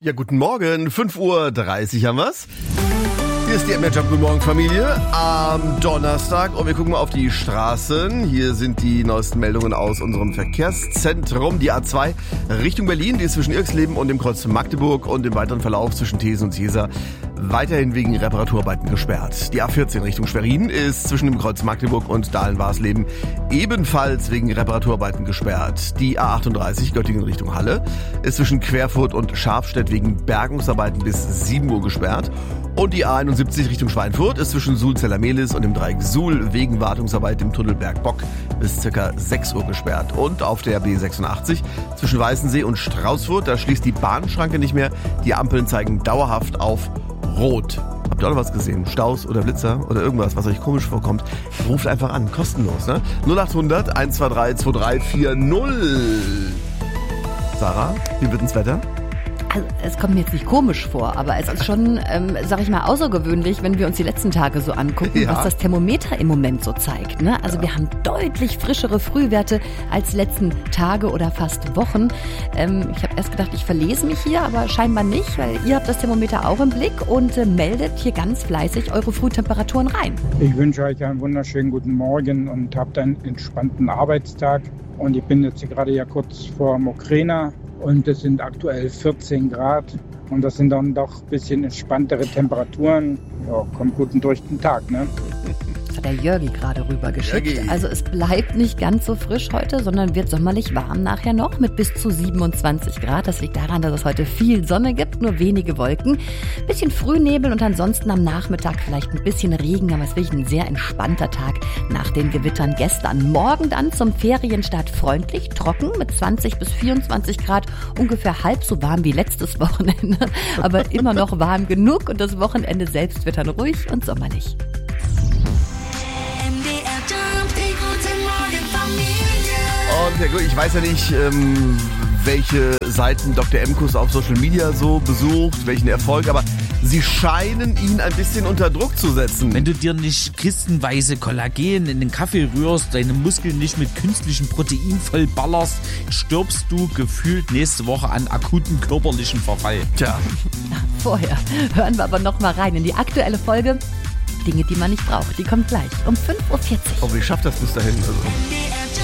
Ja, guten Morgen, 5:30 Uhr haben wir's. Hier ist die MDR Jump, guten Morgen Familie, am Donnerstag und wir gucken mal auf die Straßen. Hier sind die neuesten Meldungen aus unserem Verkehrszentrum. Die A2 Richtung Berlin, die ist zwischen Irxleben und dem Kreuz Magdeburg und im weiteren Verlauf zwischen Thesen und Jeser weiterhin wegen Reparaturarbeiten gesperrt. Die A14 Richtung Schwerin ist zwischen dem Kreuz Magdeburg und Dahlen-Warsleben ebenfalls wegen Reparaturarbeiten gesperrt. Die A38 Göttingen Richtung Halle ist zwischen Querfurt und Scharfstedt wegen Bergungsarbeiten bis 7 Uhr gesperrt. Und die A71 Richtung Schweinfurt ist zwischen Suhl-Zellermehlis und dem Dreieck Suhl wegen Wartungsarbeit im Tunnel Bergbock bis ca. 6 Uhr gesperrt. Und auf der B86 zwischen Weißensee und Straußfurt, da schließt die Bahnschranke nicht mehr. Die Ampeln zeigen dauerhaft auf Rot. Habt ihr auch noch was gesehen? Staus oder Blitzer oder irgendwas, was euch komisch vorkommt? Ruft einfach an, kostenlos, ne? 0800 123 2340. Sarah, wie wird das Wetter? Also, es kommt mir jetzt nicht komisch vor, aber es ist schon, sag ich mal, außergewöhnlich, wenn wir uns die letzten Tage so angucken, was das Thermometer im Moment so zeigt. Ne? Also wir haben deutlich frischere Frühwerte als letzten Tage oder fast Wochen. Ich habe erst gedacht, ich verlese mich hier, aber scheinbar nicht, weil ihr habt das Thermometer auch im Blick und meldet hier ganz fleißig eure Frühtemperaturen rein. Ich wünsche euch einen wunderschönen guten Morgen und habt einen entspannten Arbeitstag. Und ich bin jetzt hier gerade kurz vor Mokrena. Und es sind aktuell 14 Grad und das sind dann doch ein bisschen entspanntere Temperaturen. Ja, kommt gut durch den Tag, ne? Das hat der Jörgi gerade rübergeschickt. Also es bleibt nicht ganz so frisch heute, sondern wird sommerlich warm nachher noch mit bis zu 27 Grad. Das liegt daran, dass es heute viel Sonne gibt, nur wenige Wolken. Bisschen Frühnebel und ansonsten am Nachmittag vielleicht ein bisschen Regen, aber es ist wirklich ein sehr entspannter Tag nach den Gewittern gestern. Morgen dann zum Ferienstart freundlich, trocken mit 20 bis 24 Grad, ungefähr halb so warm wie letztes Wochenende, aber immer noch warm genug und das Wochenende selbst wird dann ruhig und sommerlich. Und ja gut, ich weiß ja nicht, welche Seiten Dr. Emkus auf Social Media so besucht, welchen Erfolg, aber sie scheinen ihn ein bisschen unter Druck zu setzen. Wenn du dir nicht kistenweise Kollagen in den Kaffee rührst, deine Muskeln nicht mit künstlichem Protein vollballerst, stirbst du gefühlt nächste Woche an akutem körperlichen Verfall. Tja. Vorher hören wir aber noch mal rein in die aktuelle Folge Dinge, die man nicht braucht. Die kommt gleich um 5:40 Uhr. Oh, wie schafft das bis dahin? Also.